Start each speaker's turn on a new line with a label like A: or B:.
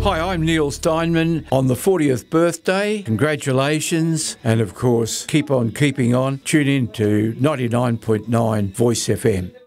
A: Hi, I'm Neil Steinman on the 40th birthday. Congratulations. And of course, keep on keeping on. Tune in to 99.9 Voice FM.